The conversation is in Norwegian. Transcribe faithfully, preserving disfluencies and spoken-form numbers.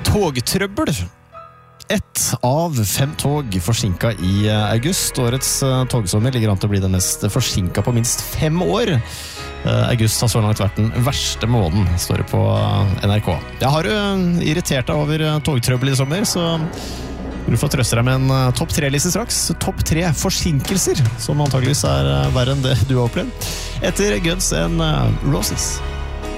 Togtrøbbel. Ett av fem tog forsinket i august. Årets togsommer ligger an til å bli den mest forsinket på minst fem år. August har så langt vært den verste måneden, står det på N R K. Jeg har jo irritert deg over togtrøbbel i sommer, så du får trøste deg med en topp tre-liste straks. Topp tre forsinkelser, som antageligvis er verre enn det du har opplevd. Etter Guns N' Roses.